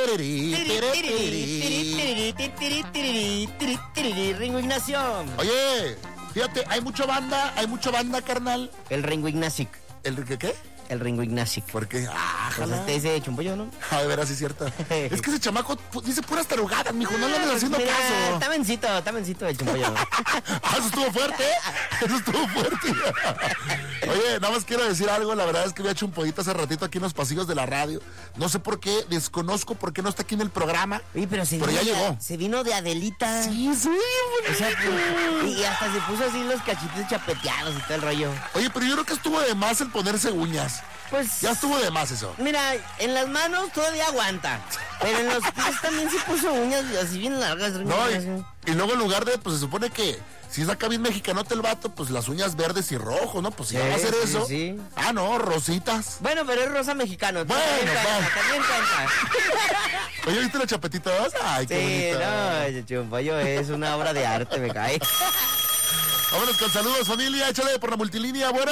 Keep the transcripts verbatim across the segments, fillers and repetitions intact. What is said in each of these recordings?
Ringo Ignacio. Oye, fíjate, hay mucha banda, hay mucha banda, carnal. El Ringo Ignacio. ¿El qué qué? El Ringo Ignacio. ¿Por qué? Ah, pues este dice Chumpollo, ¿no? Ah, de veras, sí es cierto. Es que ese chamaco dice puras tarugadas, mijo, no le andes haciendo Mira, caso. Está vencito, está vencito el Chumpollo. Ah, eso estuvo fuerte, eso estuvo fuerte. Oye, nada más quiero decir algo, la verdad es que había hecho un pollito hace ratito aquí en los pasillos de la radio. No sé por qué, desconozco por qué no está aquí en el programa. Oye, pero se pero vino ya de, llegó. Se vino de Adelita. Sí, sí. O sea, y, y hasta se puso así los cachitos chapeteados y todo el rollo. Oye, pero yo creo que estuvo de más el ponerse uñas. Pues ya estuvo de más eso. Mira, en las manos todavía aguanta, pero en los pies también se puso uñas así bien largas. No, y, y luego en lugar de, pues se supone que si es acá bien mexicanote el vato, pues las uñas verdes y rojo, ¿no? Pues si sí, va a hacer sí, eso. Sí. Ah, no, rositas. Bueno, pero es rosa mexicano. Bueno, también bueno. cuenta, también cuenta. Oye, ¿viste los chapetitos? Ay, qué sí, bonita. no, Chumpollo es una obra de arte, me cae. Vámonos con saludos, familia. Échale por la multilínea, bueno.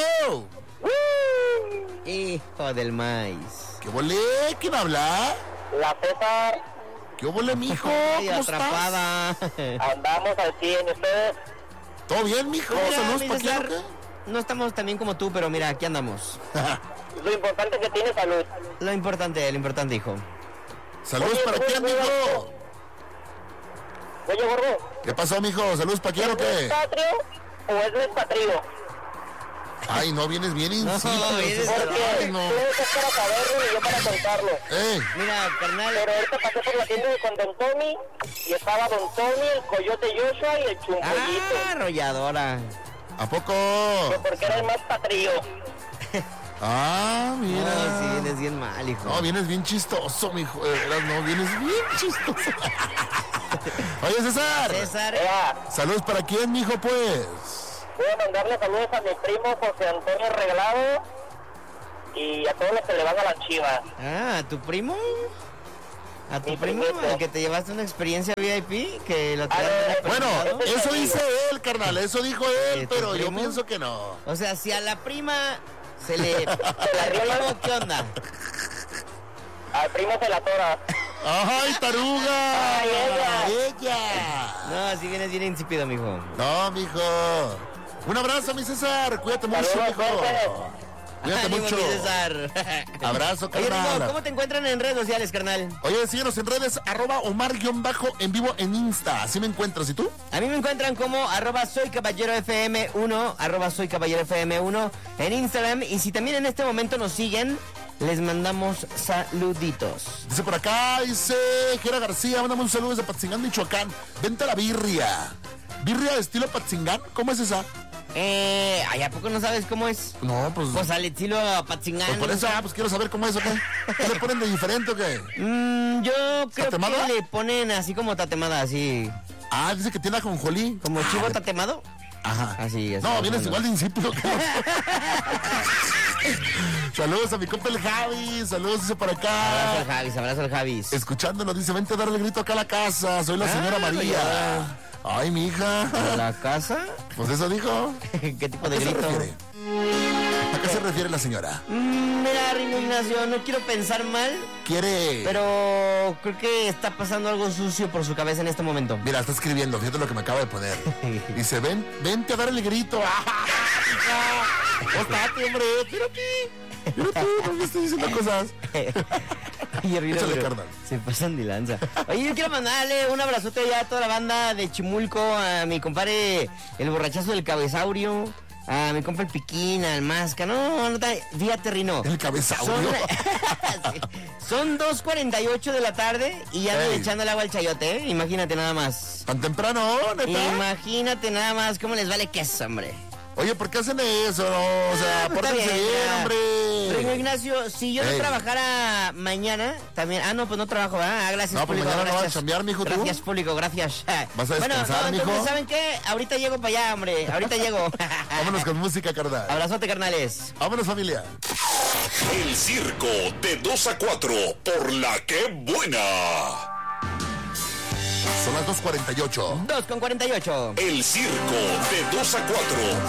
Hijo del maíz. ¿Qué volé? ¿Quién habla? La César. ¿Qué volé, mijo? Estoy ¿Cómo atrapada. estás? Andamos al cien, ¿ustedes? ¿Todo bien, mijo? Mira, ¿Saludos mi para quién o César, qué? no estamos tan bien como tú, pero mira, aquí andamos. Lo importante es que tiene salud. Lo importante, lo importante, hijo. ¿Saludos Oye, para oye, quién, oye, mijo? Oye, gordo. ¿Qué pasó, mijo? ¿Saludos para quién o ¿Es qué? patrio o es despatrio? Ay, no, vienes bien insípido. No, vienes- Porque Ay, no. tú eres para saberlo y yo para contarlo. Eh, Mira, carnal. Pero ahorita pasé por la tienda con Don Tommy y estaba Don Tommy, el Coyote Joshua y el Chumpollito. Ah, arrolladora. ¿a poco? Porque era el más patrio. Ah, mira. No, sí, vienes bien mal, hijo. No, vienes bien chistoso, mijo. De veras, no, vienes bien chistoso. Oye, César. César. Ea, Saludos para quién, mijo, pues. voy a mandarle saludos a mi primo José Antonio Regalado y a todos los que le van a las Chivas. Ah, ¿a tu primo? ¿A tu Mi primo? primito. ¿Al que te llevaste una experiencia V I P? Que lo Ah, traes no, Bueno, Ese es eso mi dice amigo. él, carnal. Eso dijo él, ¿Y tu pero yo primo? pienso que no. O sea, si a la prima se le... Se la dio la- ¿Qué onda? Al primo se la tora. ¡Ay, taruga! Ay, ella. ¡Ella! No, si vienes bien insípido, mijo. No, mijo. Un abrazo, mi César. Cuídate mucho, Saludos, mijo. Jorge. Cuídate Ánimo, mucho. mi César. Abrazo, Oye, Ringo, carnal. ¿cómo te encuentran en redes sociales, carnal? Oye, síguenos en redes, arroba Omar-bajo en vivo en Insta. Así me encuentras, ¿y tú? A mí me encuentran como arroba soy caballero F M uno, arroba soy caballero F M uno en Instagram. Y si también en este momento nos siguen, les mandamos saluditos. Dice por acá, dice Gera García, mándame un saludo desde Patzingán, Michoacán. Vente a la birria. ¿Birria de estilo Patzingán? ¿Cómo es esa? Eh, ay, ¿a poco no sabes cómo es? No, pues... Pues al estilo Patzingán. pues por eso, ah, pues quiero saber cómo es, ¿o qué? ¿Qué le ponen de diferente o qué? Mm, yo creo ¿Tatemada? que le ponen así como tatemada, así. Ah, dice que tiene ajonjolí. Como Ah, chivo tatemado. Ajá. Así, así. No, más o vienes menos. igual de insípido que Saludos a mi compa el Javi. Saludos, dice por Abrazo al acá. Javis, abrazo al Javis. Escuchándolo, dice, vente a darle grito acá a la casa. Soy la Ah, señora María. ya. Ay, mi hija. ¿La casa? Pues eso dijo. ¿Qué tipo ¿A de qué se grito? refiere? ¿A qué se refiere la señora? Mm, mira, Ringo Ignacio, no quiero pensar mal, Quiere... pero creo que está pasando algo sucio por su cabeza en este momento. Mira, está escribiendo, fíjate lo que me acaba de poner. Dice, ven, vente a dar el grito. ¡Ah, hija! ¡Ostate, hombre! ¡Espérate! ¡Espérate! No me estoy diciendo cosas. Oye, Ringo, Échale, pero carnal. se pasan de lanza. Oye, yo quiero mandarle un abrazote ya a toda la banda de Chimulco, a mi compadre el borrachazo del cabezaurio, a mi compa el Piquín, al Masca. No, no, ta- fíjate, Rino. El cabezaurio. Son, sí, son dos cuarenta y ocho de la tarde y ya ando Ey. echando el agua al chayote, ¿eh? Imagínate nada más. ¿Tan temprano, neta? Imagínate nada más cómo les vale queso, hombre. Oye, ¿por qué hacen eso? O sea, Ah, pues está pórtense bien, ya. hombre. Ringo Ignacio, si yo no Ey. trabajara mañana, también... Ah, no, pues no trabajo, ¿verdad? Ah, gracias, No, pues público, mañana no vas a gracias. chambear, mijo, tú. Gracias, público, gracias. ¿Vas a Bueno, descansar, no, mijo? entonces, ¿saben qué? Ahorita llego para allá, hombre. Ahorita llego. Vámonos con música, carnal. Abrazote, carnales. Vámonos, familia. El circo de dos a cuatro por la que buena. Son las dos cuarenta y ocho. dos con cuarenta y ocho. El circo de dos a cuatro